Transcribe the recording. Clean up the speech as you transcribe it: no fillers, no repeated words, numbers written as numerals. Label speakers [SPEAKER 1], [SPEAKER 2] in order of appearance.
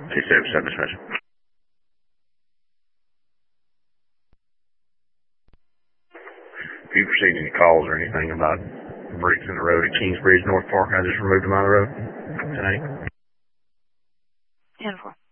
[SPEAKER 1] 277 dispatch. If you received any calls or anything about bricks in the road at Kingsbridge North Park, I just removed them out of the road today.
[SPEAKER 2] 10-4.